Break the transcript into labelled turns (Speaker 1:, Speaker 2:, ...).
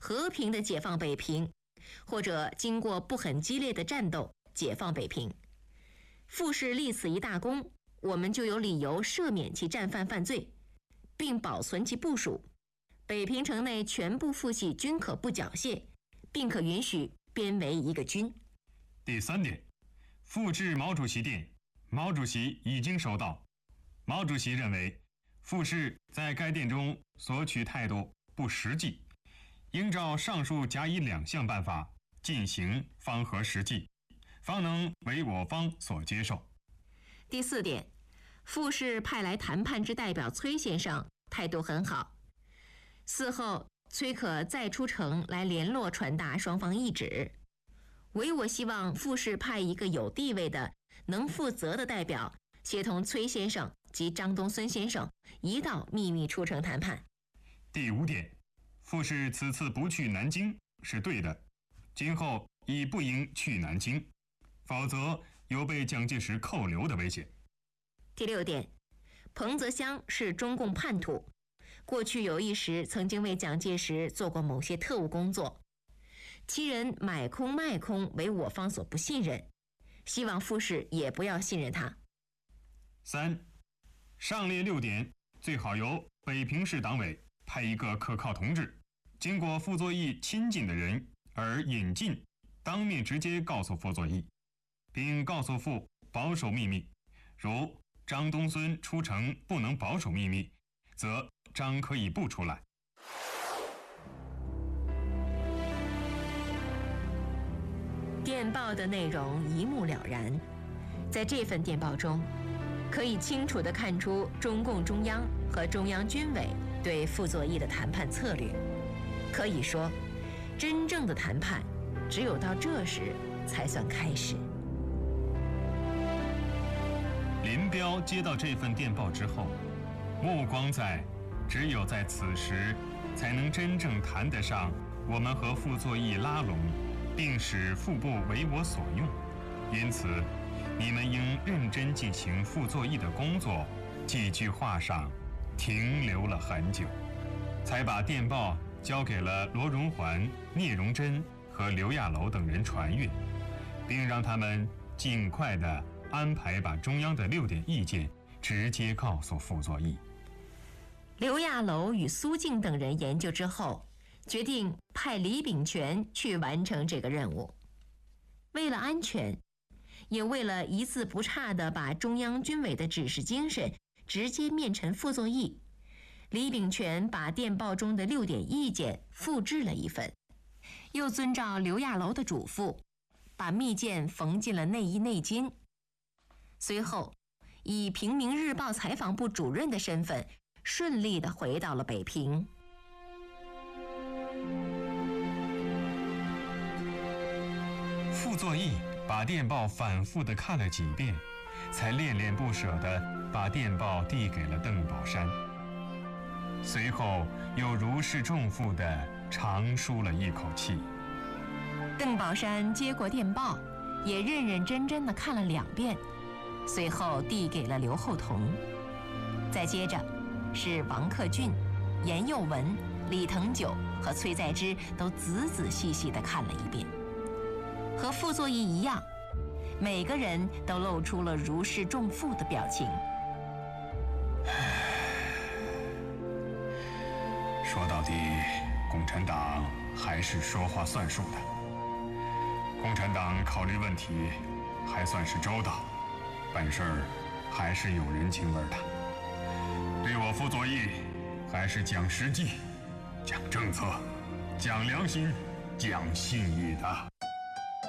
Speaker 1: 和平地解放北平，或者经过不很激烈的战斗解放北平。傅氏立此一大功，我们就有理由赦免其战犯犯罪，并保存其部属。北平城内全部父系均可不缴械，并可允许编为一个军。
Speaker 2: 第3点，复至毛主席殿，毛主席已经收到。毛主席认为，傅氏在该殿中所取态度不实际，应照上述甲乙2项办法进行，方合实际，方能为我方所接受。
Speaker 1: 第4点，傅氏派来谈判之代表崔先生态度很好，嗣后崔可再出城来联络传达双方意旨。唯我希望傅氏派一个有地位的、能负责的代表，协同崔先生及张东荪先生一道秘密出城谈判。
Speaker 2: 第5点，傅氏此次不去南京是对的，今后已不应去南京，否则有被蒋介石扣留的危险。
Speaker 1: 第6点，彭泽湘是中共叛徒，过去有一时曾经为蒋介石做过某些特务工作，其人买空卖空，为我方所不信任，希望傅氏也不要信任他。
Speaker 2: 3. 上列6点最好由北平市党委派一个可靠同志，经过傅作义亲近的人而引进，当面直接告诉傅作义，并告诉傅保守秘密。如张东荪出城不能保守秘密，则张可以不出来。
Speaker 1: 电报的内容一目了然，在这份电报中，可以清楚地看出中共中央和中央军委对傅作义的谈判策略。可以说，真正的谈判只有到这时才算开始。
Speaker 2: 林彪接到这份电报之后，目光只有在此时，才能真正谈得上我们和傅作义拉拢，并使傅部为我所用。因此，你们应认真进行傅作义的工作。几句话上停留了很久，才把电报交给了罗荣桓、聂荣臻和刘亚楼等人传阅，并让他们尽快地安排把中央的6点意见直接告诉傅作义。
Speaker 1: 刘亚楼与苏静等人研究之后，决定派李炳全去完成这个任务。为了安全，也为了一字不差地把中央军委的指示精神直接面陈傅作义，李炳全把电报中的6点意见复制了一份，又遵照刘亚楼的嘱咐，把密件缝进了内衣内襟。随后，以平民日报采访部主任的身份，顺利地回到了北平。
Speaker 2: 傅作义把电报反复地看了几遍，才恋恋不舍地把电报递给了邓宝山，随后又如释重负地长舒了一口气。
Speaker 1: 邓宝山接过电报，也认认真真地看了2遍，随后递给了刘厚同。再接着是王克俊、严幼文、李腾九和崔在之都仔仔细细地看了一遍。和傅作义一样，每个人都露出了如释重负的表情。
Speaker 2: 说到底，共产党还是说话算数的。共产党考虑问题还算是周到，办事儿还是有人情味的。对我傅作义，还是讲实际、讲政策、讲良心、讲信义的。